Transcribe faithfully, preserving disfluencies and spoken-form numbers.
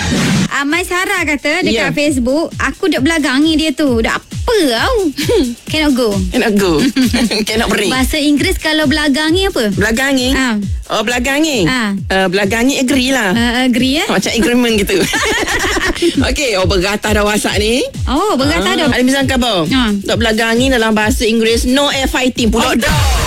Amai Sarah kata dekat Yeah. Facebook, aku duk belagangi dia tu. Dak apa tau. Cannot go. Cannot go. Cannot beri. Bahasa Inggeris kalau belagangi apa? Belagangi. Ah. Oh, belagangi. Ah. Uh, belagangi agree lah. Uh, agree eh? Macam agreement gitu. Okey, oh bergatah dah WhatsApp ni. Oh, bergatah Ah, dah. Ada misal khabar. Ah. Dok belagangi dalam bahasa Inggeris no air fighting pula dah.